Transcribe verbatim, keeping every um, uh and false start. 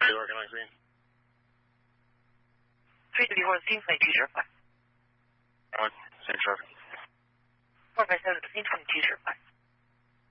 Two organizing. three thirty-one, scene twenty-two, zero five. One, same traffic. four five seven, scene twenty-two, zero five.